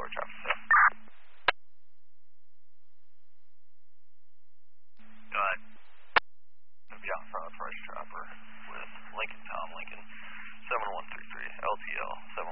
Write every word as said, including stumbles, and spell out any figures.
traffic set. Go ahead. Gonna be outside Price Trapper with Lincoln Tom Lincoln, seven one three three, L T L, seven